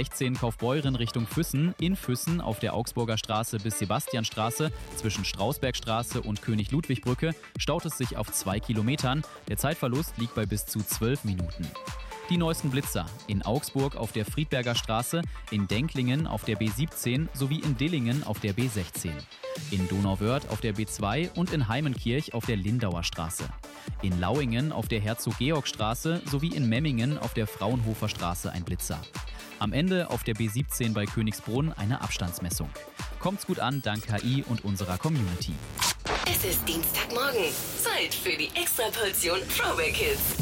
B16 Kaufbeuren Richtung Füssen, in Füssen auf der Augsburger Straße bis Sebastianstraße zwischen Strausbergstraße und König-Ludwig-Brücke staut es sich auf 2 Kilometern. Der Zeitverlust liegt bei bis zu 12 Minuten. Die neuesten Blitzer: in Augsburg auf der Friedberger Straße, in Denklingen auf der B17 sowie in Dillingen auf der B16. In Donauwörth auf der B2 und in Heimenkirch auf der Lindauer Straße. In Lauingen auf der Herzog-Georg-Straße sowie in Memmingen auf der Fraunhofer Straße ein Blitzer. Am Ende auf der B17 bei Königsbrunn eine Abstandsmessung. Kommt's gut an, dank KI und unserer Community. Es ist Dienstagmorgen. Zeit für die Extraportion Throwback Hits.